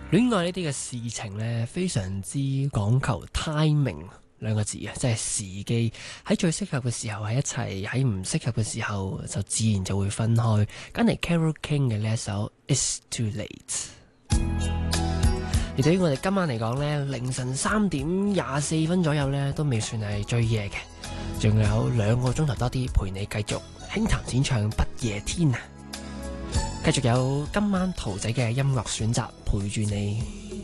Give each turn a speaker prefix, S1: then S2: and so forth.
S1: 戀愛呢啲嘅事情呢，非常之講求 timing 兩個字啊，即係時機。喺最適合嘅時候喺一齊，喺唔適合嘅時候就自然就會分開。揀嚟 Carole King 嘅呢一首 It's Too Late。而對於我哋今晚嚟講呢，凌晨3:24左右呢，都未算係最夜嘅，仲有2個鐘頭多啲陪你繼續輕談淺唱不夜天啊！繼續有今晚桃仔嘅音樂選擇陪住你。